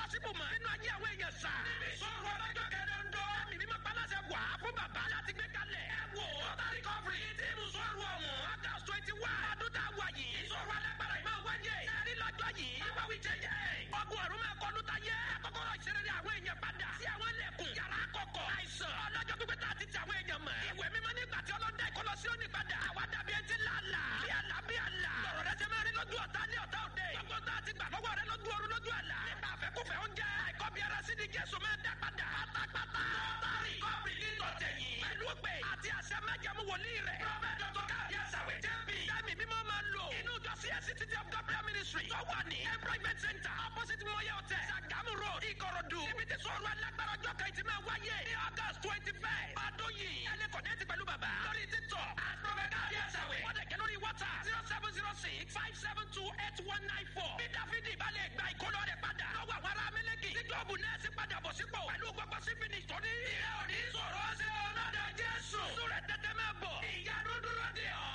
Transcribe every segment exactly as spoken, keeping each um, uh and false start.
pọ́sibù mọ́ nínú ayé àwọn èèyàn sà. níbi ìṣòro ọlọ́jọ́ kẹrìndó mi mímọ́ paláṣẹ wà fún bàbá láti gbé kalẹ̀. ẹ wò ó tàbí kọ́fìrì tí mo sọ̀rọ̀ ọ̀hún august twenty one ọdún tá a wà yìí. ìṣòro alágbára ìmọ̀ wáyé. ẹ̀rí lọ́jọ́ yìí. ìwà wí jẹjẹ. ọgbọ̀n ọ̀run máa kọlu táyé. kọ́kọ́rọ́ ìṣeré àwọn èèyàn padà. sí àwọn ilẹ̀kùn. yàrá àkọ́kọ́. àìsàn ọlọ́jọ́ pípẹ́ tá a ti ti àwọn èèyàn mọ̀. ìwé mímọ́ nígbà tí ọlọ́dẹ ìkọlọ sí òní padà. àwa dàbí ẹni tí làálà. bí àlà bí àlà. lọ̀rọ̀ rẹ ṣe máa rí lójú ọ̀tá ní ọ̀tá òde. gbogbo tá a ti gbà lọ́wọ́ rẹ lójú ọ̀run lójú àlà. nípa àfẹ́kùfẹ́ oúnjẹ. àìkọ́bí ara sí ni Jésù máa dá padà. pátápátá. lọ́tàrí kọ́bì nítọ̀tẹ̀ yìí. pẹ̀lú pé àti àṣẹ májàmú wòlíì rẹ̀. prọfẹ̀tì dr káàdì àṣàwẹ̀ jẹ́bi. sẹ́mi mímọ́ máa lò. inú ìjọ C S C City of God Prayer Ministry. tó wà ní employment center. opposite Moye Hotel. Sagamu Road. Ìkòròdú. ibi tí sọ̀rọ̀ alágbára ọjọ́ kan ti máa wáyé. ní August twenty five. ọdún yìí. ẹni kọ̀nẹ́tì pẹ̀lú bàbá. lórí TikTok. àti prọfẹ̀tì káàdì àṣàwẹ̀. wọ́n dẹ̀ kẹ́ lórí WhatsApp. zero seven zero six five seven two eight one nine four. bí Dáfídì bá lè gba ìkólọ́ rẹ̀ padà. lọ́wọ́ àwọn ará Amẹ́lẹ́kì. tí Jóòbù náà sì padà bọ̀ sípò. pẹ̀lú gbogbo sífìnì tó ní. ìrẹ́ òní sọ̀rọ̀ ṣe ọlọ́dẹ Jésù. súrẹ̀ tẹ́tẹ́ máa bọ̀. ìyanu dúró dè ọ́.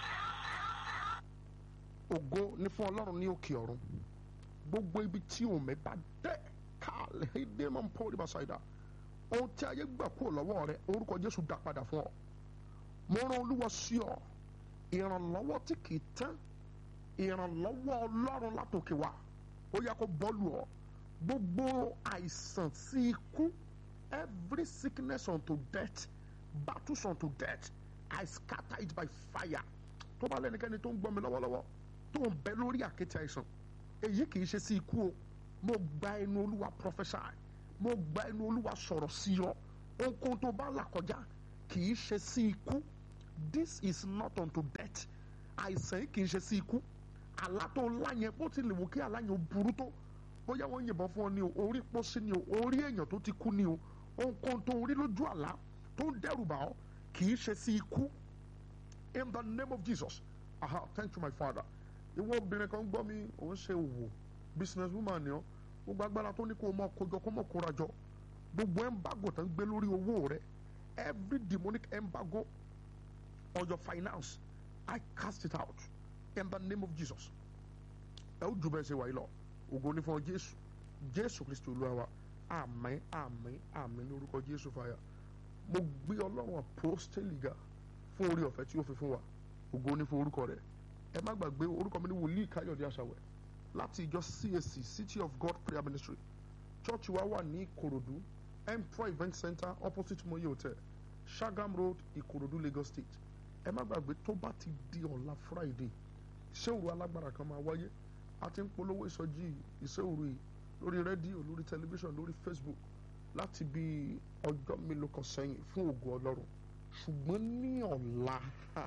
ògo ní fún Ọlọ́run ní òkè ọ̀run. gbogbo ibi tí òun bá dé káàlẹ̀ ẹ̀dẹ́ máa ń pọ́ nípa ṣáìdá. ohun tí ayé gbà kúrò lọ́wọ́ rẹ orúkọ Jésù dá padà fún ọ. mo rán Olúwa sí ọ ìrànlọ́wọ́ tí kì í tán ìrànlọ́wọ́ Ọlọ́run látòkè wá ó yá kó bọ́ọ̀lù ọ. gbogbo àìsàn sí ikú every sickness unto death battles unto death I scatter it by fire. tó bá lẹ́nikẹ́ni tó ń gbọ́ mi lọ́wọ́lọ́wọ́ tó ń bẹ lórí àkéte àìsàn èyí kì í ṣe sí ikú o. mo gba ẹnu Olúwa prophesy mo gba ẹnu Olúwa sọ̀rọ̀ sí ọ. ohunkóhun tó bá là kọjá kì í ṣe sí ikú. this is not unto death. àìsàn yìí kì í ṣe sí ikú. àlá tó ńlá yẹn bó ti lè wò kí àlá yẹn ó burú tó bóyá wọ́n yìnbọn fún ọ ní o orí pósí ní o orí èèyàn tó ti kú ní o ohunkóhun tó rí lójú àlá tó ń dẹ́rù bà ọ́ kì í ṣe sí ikú. in the name of Jesus. aha thank you my father. ìwọ obìnrin kan gbọ́ mi òun ṣe òwò business woman ni ọ́ gbogbo agbára tó ní kó o mọ kójọ kó mọ kóra jọ gbogbo embargo tó ń gbé lórí owó rẹ every demonic embargo on your finance I cast it out in the name of Jesus. ẹ ó jù bẹ́ẹ̀ ṣe wáyé lọ ògo ní fún ọ Jésù Jésù Kristi Olúwa wa àmín àmín àmín ní orúkọ Jésù fàyà. mo gbé Ọlọ́run apostoli ga fún orí ọ̀fẹ́ tí ó fi fún wa ògo ní fún orúkọ rẹ̀. ẹ má gbàgbé orúkọ mi ní wòlíì Káyọ̀dé Àṣàwẹ̀ láti ìjọ C S C City of God Prayer Ministry. church wa wà ní Ìkòròdú Empro Event Center opposite Moye Hotel Shagam Road Ìkòròdú Lagos State. ẹ má gbàgbé tó bá ti di ọ̀la Friday iṣẹ́ òru alágbára kan máa wáyé. a ti ń polówó ìsọjí iṣẹ́ òru yìí lórí rédíò lórí tẹlifíṣàn lórí Facebook láti bí ọjọ́ mélòó kan sẹ́yìn fún ògo Ọlọ́run. ṣùgbọ́n ní ọ̀la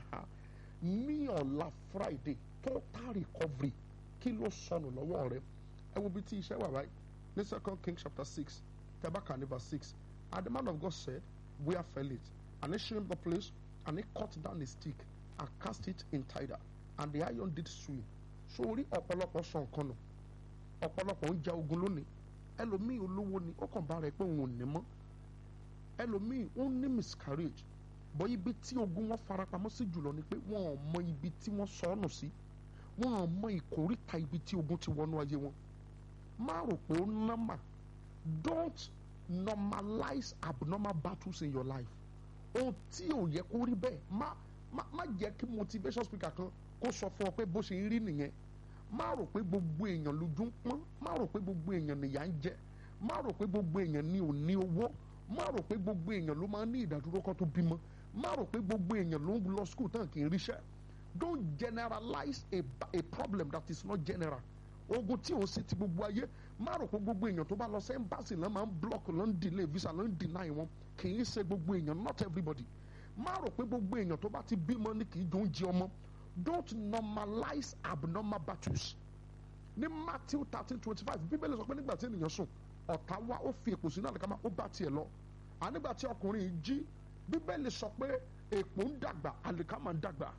ní ọ̀la Friday total recovery kí ló sọnù lọ́wọ́ rẹ. ẹ wo bí tí iṣẹ́ wà báyìí ní Second Kings chapter six tabaka ní verse six. and the man of God said where fell it and he shamed the place and he cut down a stick and cast it in Tidal and the iron did swim. sórí ọ̀pọ̀lọpọ̀ sọ nǹkan nù ọ̀pọ̀lọpọ̀ ń ja ogun lónìí. ẹlòmíì olówó ni ó kàn bá rẹ pé òun ò ní mọ́. ẹlòmíì ó ní miscarriage bọ́ ibi tí ogun wọn farapamọ́ sí jùlọ ni pé wọ́n ò mọ ibi tí wọ́n sọ ọ́nù sí. wọ́n ò mọ ìkórìtà ibi tí ogun ti wọnú ayé wọn. má rò pé ó nọ́mà. don't normalize abnormal battles in your life. ohun tí ò yẹ kó rí bẹ́ẹ̀ má má má jẹ́ kí motivation speaker kan kó sọ fún ọ pé bó ṣe rí nìyẹn. má rò pé gbogbo èèyàn lójú ń pọ́n. má rò pé gbogbo èèyàn nìyà ń jẹ. má rò pé gbogbo èèyàn ní ò ní owó. má rò pé gbogbo èèyàn ló máa ń ní ìdádúró kan tó bímọ. má rò pé gbogbo èèyàn ló ń lọ school tán kì í ríṣẹ́. don't generalize a, a problem that is not general. ogun tí o sì ti gbogbo ayé. má rò pé gbogbo èèyàn tó bá lọ sí embassy lọ́n máa ń block lọ́n delay visa lọ́n deny wọn. kì í ṣe gbogbo èèyàn not everybody. má rò pé gbogbo èèyàn tó bá ti bímọ ní kì í dùn jí ọmọ. don't normalize abnormal battles. ní Matthew thirteen twenty five bíbélì sọ pé nígbà tí ènìyàn sùn ọ̀tá wá ó fi èpò sínú àlìkámà ó bá tiẹ̀ lọ. ànígbà tí ọkùnrin yìí jí bíbélì sọ pé èpò ń dàgbà àlìkámà ń dàgbà.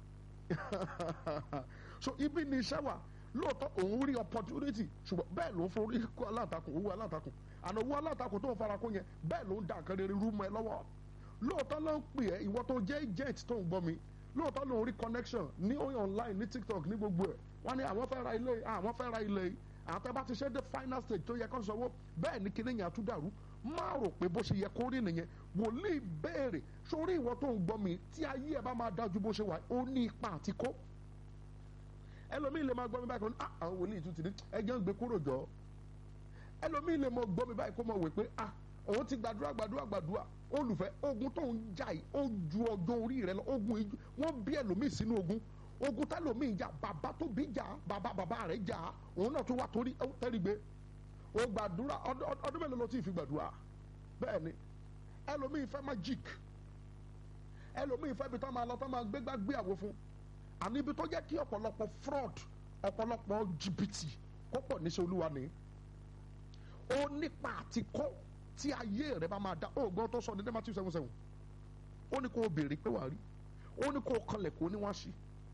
so ibi ni iṣẹ́ wà lóòótọ́ òun rí opportunity ṣùgbọ́n bẹ́ẹ̀ ló ń forí kó alátakùn owó alátakùn àná owó alátakùn tó ń fara kó yẹn bẹ́ẹ̀ ló ń da nǹkan rere rú mọ́ ẹ lọ́wọ́. lóòótọ́ ló ń pè ẹ́ ìwọ tó jẹ́ agent tó ń gbọ́ mi lóòótọ́ ló ń rí connection ní online ní TikTok ní gbogbo ẹ̀ wọ́n ní àwọn fẹ́ ra ilé àwọn fẹ́ ra ilé àtẹ bá ti ṣe dé final stage tó yẹ kó sanwó bẹ́ẹ̀ ni kíní yẹn tún dàrú má rò pé bó ṣe yẹ kó rí nìyẹn wòlíì béèrè sórí ìwọ tó ń gbọ́ mi tí ayé ẹ bá máa dájú bó ṣe wà ó ní ipa àti kó ẹlòmíì lè máa gbọ́ mi báyìí kó ní àwọn wòlíì tún ti ní ẹjọ́ ń gbé kúrò jọ ẹlòmíì lè máa gbọ́ mi báyìí kó máa wè pé ah òun ti gbàdúrà gbàdúrà gbàdúrà olùfẹ́ ogun tó ń jà yìí ó ju ọjọ́ orí rẹ lọ ogun yìí wọ́n bí ẹlòmíì sínú ogun ogun tẹlòmíì jà bàbá tó bí jà bàbá bàbá rẹ̀ jà òun náà tó wá torí tẹ́rì gbé o gbàdúrà ọdún mélòó ló ti fi gbàdúrà bẹ́ẹ̀ ni ẹlòmíì fẹ́ magic ẹlòmíì fẹ́ bi tó máa lọ tó máa gbégbá gbé àwo fún àní ibi tó jẹ́ kí ọ̀pọ̀lọpọ̀ fraud ọ̀pọ̀lọpọ̀ jìbìtì kó pọ̀ níṣẹ́ olúwa ni ó nípa àti kọ́ tí ayé rẹ bá máa da oògùn tó sọ ní Matthew seven seven ó ní kó o béèrè pé wàá rí ó ní kó o kanlẹ̀ kó o ní wá sí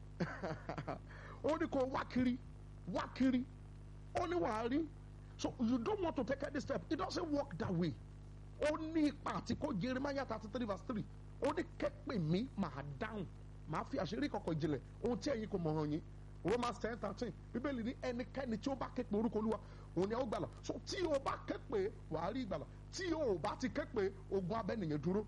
ó ní kó o wá kiri wá kiri ó ní wàá rí so you don't want to take any step it doesn't work that way ó ní ipa àti kó Jeremiah thirty three verse three ó ní kẹ́pẹ́ mi máa dáhùn máa fi àṣírí kọ̀kọ̀ ìjìnlẹ̀ ohun tí ẹ̀yin kò mọ̀ hàn yín Romans ten thirteen bíbélì ní ẹnikẹ́ni tí ó bá ké pe orúkọ olúwa òun ni ó gbàlà so tí o bá ké pe wàá rí ìgbàlà tí o bá ti ké pe ogun abẹ́ nìyẹn dúró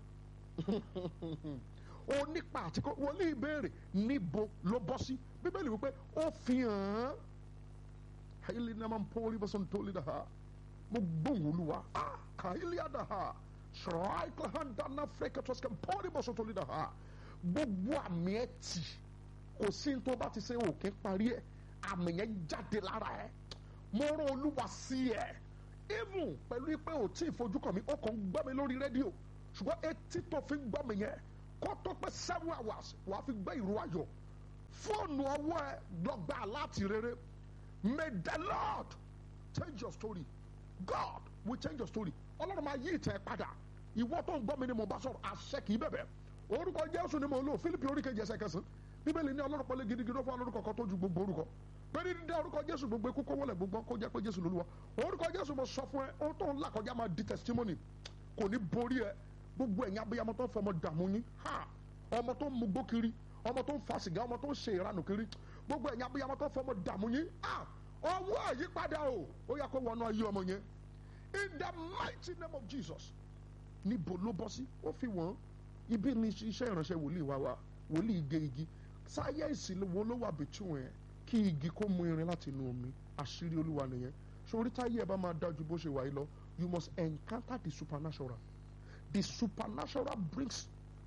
o nípa àti kó wọlé ìbéèrè níbo ló bọ́ sí bíbélì wípé ó fi hàn án ayélujára náà máa ń pọ́n orí bọ́sọ̀ tó lè dà ha mo gbóhùn olúwa ayélujára dà ha sọ̀rọ̀ àìkúlẹ̀ dáná fẹ́kẹ̀ tó ṣe pọ́n orí bọ́sọ̀ tó lè dà ha gbogbo àmì ẹ̀ tì kò sí tó bá ti ṣe òkè parí ẹ̀ àmì yẹn jáde lára ẹ̀ mo rán olúwa sí ẹ̀ even pẹ̀lú pé ò tí ì fojú kàn mí ó kàn ń gbọ́ mi lórí rédíò ṣùgbọ́n etí tó fi ń gbọ́ mi yẹn kó tó pé seven hours wàá fi gbé ìró ayọ̀ fóònù ọwọ́ ẹ lọ́gbà láti rere may the Lord change your story God will change your story ọlọ́run máa yí ìtẹ̀ padà ìwọ tó ń gbọ́ mi ni mo bá sọ̀rọ̀ àṣẹ kì í bẹ̀bẹ̀ orúkọ Jésù ni mo lò Fílípì orí kejì ẹsẹ̀ kẹsàn-án bíbélì ní ọlọ́run pọ̀lẹ́ gidigidi ó fún olórúkọ kan tó ju gbogbo orúkọ pẹ̀lú dídá orúkọ Jésù gbogbo ikú kó wọlé gbogbo kó jẹ́ pé Jésù lolúwa orúkọ Jésù mo sọ fún ẹ ohun tó ń là kọjá máa di testimony kò ní borí ẹ gbogbo ẹ̀yin abiyamọ tó ń fọmọ dààmú yín ha ọmọ tó ń mugbó kiri ọmọ tó ń fa sìgá ọmọ tó ń ṣe ìranù kiri gbogbo ẹ̀yin abiyamọ tó ń fọmọ dààmú yín ha ọwọ́ àyípadà o ó yẹ kó wọnú ayé ọmọ yẹn in the mighty name of Jesus níbo ló bọ́ sí ó fi wọ́n ibi ní iṣẹ́ ìránṣẹ́ wòlíì wa wa wòlíì ige igi sáyẹ́ǹsì wo ló wà bìtú ẹ̀ kí igi kó mú irin láti inú omi àṣírí olúwa nìyẹn sórí táyé ẹ bá máa dájú bó ṣe wà yìí lọ you must encounter the supernatural the supernatural brings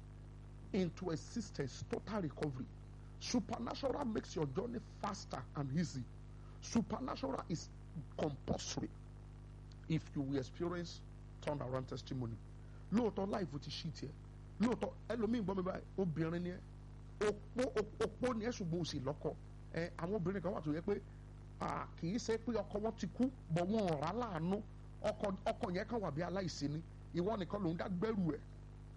into existence total recovery supernatural makes your journey faster and easy supernatural is compulsory if you will experience turn around testimony lóòótọ́ láìfò ti ṣí tiẹ̀ lóòótọ́ ẹlòmíì gbọ́ mi báyìí obìnrin ni ẹ opó opó ni ẹ ṣùgbọ́n o sì lọ́kọ ẹ àwọn obìnrin kan wà tó yẹ pé kì í ṣe pé ọkọ wọn ti kú bọ̀ wọn ò rà láàánú ọkọ ọkọ yẹn kan wà bí aláìsí ni ìwọ nìkan ló ń dá gbẹ́rù ẹ̀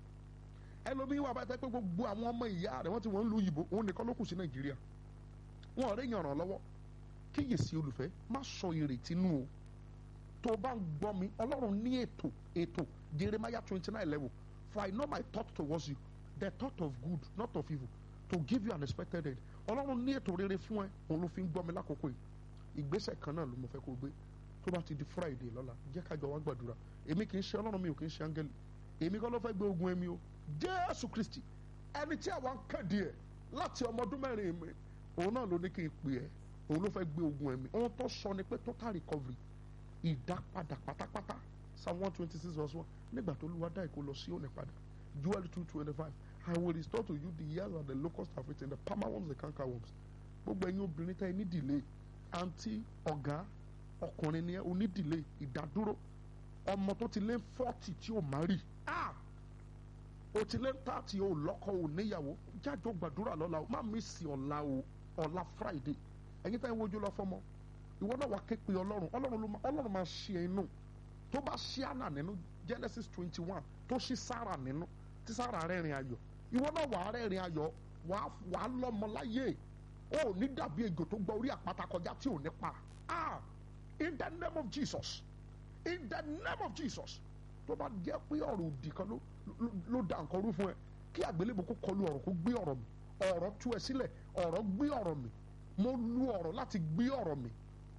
ẹlòmíì wà báyìí pé gbogbo àwọn ọmọ ìyá rẹ̀ wọ́n ti wọ́n ń lu òyìnbó òun nìkan ló kù sí Nàìjíríà wọn ò rí yàn ràn lọ́wọ́ kíyèsí olùfẹ́ má sọ ìrètí nù o tó bá ń gbọ́ mi ọlọ́run ní ètò ètò Jeremiah twenty nine eleven for I know my thought towards you the thought of good not of evil to give you an expected end ọlọ́run ní ètò rere fún ẹ òun ló fi ń gbọ́ mi lákòókò yìí ìgbésẹ̀ kan náà ló mo fẹ́ kó gbé tó bá ti di Friday lọ́la jẹ́ ká jọ wá gbàdúrà èmi kì í ṣe ọlọ́run mi ò kì í ṣe áńgẹ́lì èmi kọ́ ló fẹ́ gbé ogun ẹ̀mí o Jésù Kristi ẹni tí àwa ń kéde ẹ̀ láti ọmọ ọdún mẹ́rin mi òun náà ló ní kí n pè ẹ́ òun ló fẹ́ gbé ogun ẹ̀mí ohun tó sọ ni pé total recovery ìdápadà pátápátá Psalm one twenty six verse one nígbà tó Olúwa dá ìkó lọ sí òní padà Joel two twenty five I will restore to you the years that the locusts have eaten the palmer worms the canker worms gbogbo ẹ̀yin obìnrin tẹ́ ẹ ní delay àǹtí ọ̀gá ọkùnrin ni ẹ o ní delay ìdádúró ọmọ tó ti lé forty tí o má rí ah o ti lé thirty o lọ́kọ o níyàwó jájọ gbàdúrà lọ́la o má mi sí ọ̀la o ọ̀la Friday ẹ̀yin tẹ́ ẹ wojú lọ fọmọ ìwọ náà wà képe ọlọ́run ọlọ́run ló máa ọlọ́run máa ṣe inú tó bá ṣí àná nínú Genesis twenty one tó ṣí Sára nínú tí Sára rẹ́rìn ayọ̀ ìwọ náà wà á rẹ́rìn ayọ̀ wà á lọ́mọ láyé ó ní dàbí ejò tó gbọ́ orí àpáta kọjá tí ò ní pa ah in the name of Jesus in the name of Jesus tó bá jẹ́ pé ọ̀rọ̀ òdì kan ló ló da nǹkan rú fún ẹ kí àgbélébùú kó kọlu ọ̀rọ̀ kó gbé ọ̀rọ̀ mi ọ̀rọ̀ tú ẹ sílẹ̀ ọ̀rọ̀ gbé ọ̀rọ̀ mi mo lu ọ̀rọ̀ láti gbé ọ̀rọ̀ mi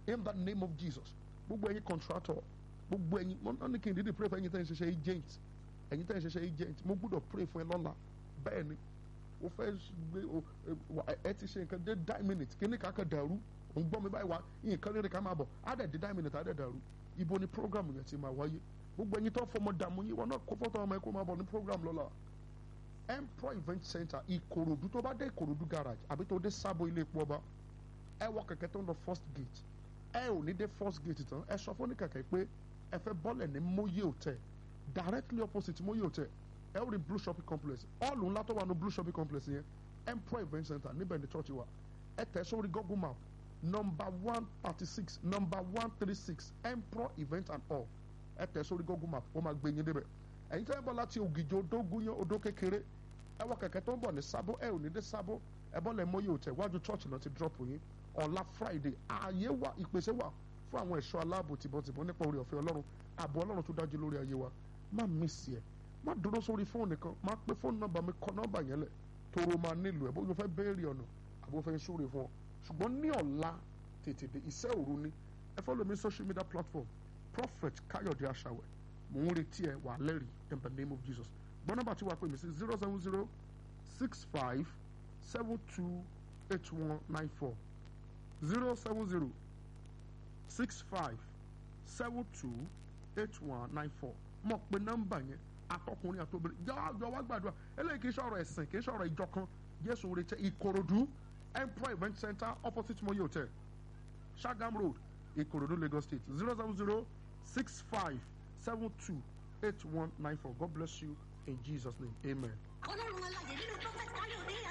in the name of Jesus. Gbogbo ẹ̀yin contractor, gbogbo ẹ̀yin mo ní kí n dídì pray for ẹ̀yin tẹ́ ń ṣiṣẹ́ agent, ẹ̀yin tẹ́ ń ṣiṣẹ́ agent, mo gbọ́dọ̀ pray fún ẹ lọ́la. Bẹ́ẹ̀ ni, o fẹ́ gbé ẹ ti ṣe nǹkan dé nine minutes, kí ni kàkà dàrú, ò ń gbọ́ mi báyìí wá, nǹkan rere ká máa bọ̀, á dẹ̀ dé nine minutes, á dẹ̀ dàrú. Ibo ni program yẹn ti máa wáyé. Gbogbo ẹ̀yin tó fọmọ dààmú yín, wọn náà kó fọ́tò ọmọ ẹ kó máa bọ̀ ní program lọ́la. Emperor Event Center Ìkòròdú, tó bá dé Ìkòròdú garage àbí tó dé Sábò ilé epo ọba, ẹ wọ kẹ̀kẹ́ tó ń lọ first gate, ẹ ò ní dé first gate tán, ẹ sọ fún ní kẹ̀kẹ́ pé ẹ fẹ́ bọ́lẹ̀ ní Moye Hotel, directly opposite Moye Hotel, ẹ ó rí Blue Shopping Complex, ọ̀lù ńlá tó wà ní Blue Shopping Complex yẹn, Emperor Event Center, níbẹ̀ ní church wa, ẹ tẹ̀ sórí Google map, number one thirty six, number one thirty six, Emperor Event and all, ẹ tẹ̀ sórí Google map, ó máa gbé yín débẹ̀. Ẹ̀yin tẹ́ ẹ bọ́ láti Ògìjò, Odó, Gúnyán, Odó kékeré, ẹ wọ kẹ̀kẹ́ tó ń bọ̀ ní Sábó, ẹ ò ní dé Sábó, ẹ bọ́lẹ̀ Moye Hotel, wájú church náà ti drop yín. Ọ̀la Friday, ààyè wà, ìpèsè wà fún àwọn ẹ̀ṣọ́ aláàbò tìbọ̀tìbọ̀ nípa orí ọ̀fẹ́ Ọlọ́run, ààbò Ọlọ́run tó dájú lórí ayé wa. Má mísì ẹ̀, má dúró sórí fóònù nìkan, má pé fóònù nọ́mbà mi, kọ nọ́mbà yẹn lẹ̀, toro máa nílò ẹ̀, bó yóò fẹ́ béèrè ọ̀nà àbò fẹ́ ṣúre fún ọ. Ṣùgbọ́n ní ọ̀la tètè dé, iṣẹ́ òru ni, ẹ follow mi social media platform, Prophet Káyọ̀dé Aṣàwẹ̀, mò ń retí ẹ wà lẹ́rìí in the name of Jesus. Gbọ́n nọ́mbà tí wàá pè mí sí zero seven zero six five seven two eight one nine four zero seven zero six five seven two eight one nine four. Mo pe nọ́mbà yẹn àtọkùnrin àtobìnrin jọ wá gbàdúrà eléyìí kì í ṣọ̀rọ̀ ẹ̀sìn kì í ṣọ̀rọ̀ ìjọ kan Jésù ń retí Ìkòròdú Emperor Event Center opposite Moye Hotel Shagam Road Ìkòròdú Lagos State zero seven zero six five seven two eight one nine four. God bless you in Jesus' name. Amen.